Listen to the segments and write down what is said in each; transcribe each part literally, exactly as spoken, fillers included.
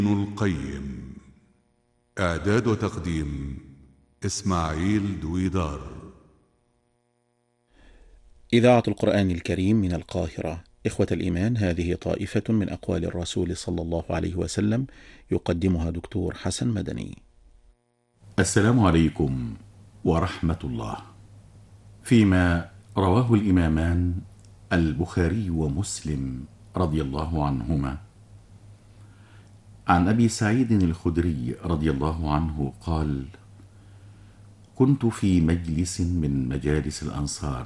ابن القيم. إعداد وتقديم إسماعيل دويدار. إذاعة القرآن الكريم من القاهرة. إخوة الإيمان، هذه طائفة من أقوال الرسول صلى الله عليه وسلم يقدمها دكتور حسن مدني. السلام عليكم ورحمة الله. فيما رواه الإمامان البخاري ومسلم رضي الله عنهما عن أبي سعيد الخدري رضي الله عنه قال: كنت في مجلس من مجالس الأنصار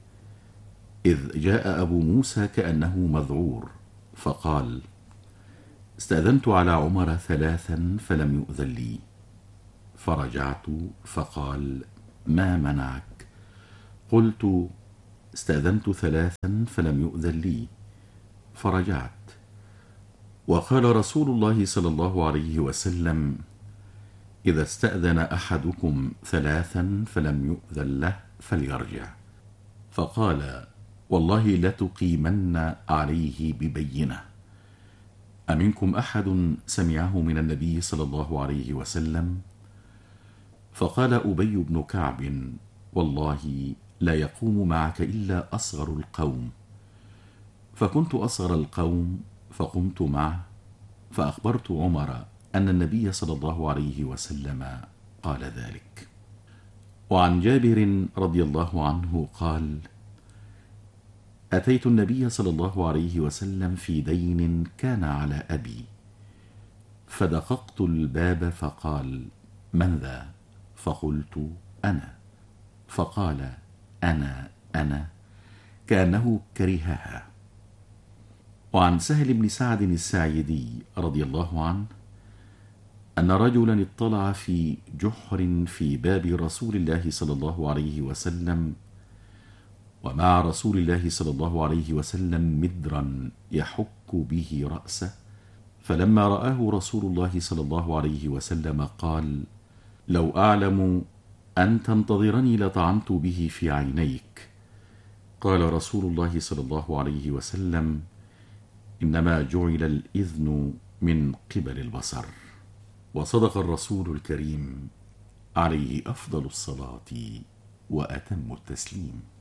إذ جاء أبو موسى كأنه مذعور فقال: استأذنت على عمر ثلاثا فلم يؤذن لي، فرجعت فقال: ما منعك؟ قلت: استأذنت ثلاثا فلم يؤذن لي، فرجعت. وقال رسول الله صلى الله عليه وسلم: إذا استأذن أحدكم ثلاثا فلم يؤذن له فليرجع. فقال: والله لتقيمن عليه ببينة. أمنكم أحد سمعه من النبي صلى الله عليه وسلم؟ فقال أبي بن كعب: والله لا يقوم معك إلا أصغر القوم. فكنت أصغر القوم فقمت معه، فأخبرت عمر أن النبي صلى الله عليه وسلم قال ذلك. وعن جابر رضي الله عنه قال: أتيت النبي صلى الله عليه وسلم في دين كان على أبي، فدققت الباب فقال: من ذا؟ فقلت: أنا. فقال: أنا أنا كأنه كرهها. وعن سهل بن سعد الساعدي رضي الله عنه أن رجلا اطلع في جحر في باب رسول الله صلى الله عليه وسلم، ومع رسول الله صلى الله عليه وسلم مدرا يحك به رأسه، فلما رآه رسول الله صلى الله عليه وسلم قال: لو أعلم أن تنتظرني لطعنت به في عينيك. قال رسول الله صلى الله عليه وسلم: إنما جعل الإذن من قبل البصر. وصدق الرسول الكريم عليه أفضل الصلاة وأتم التسليم.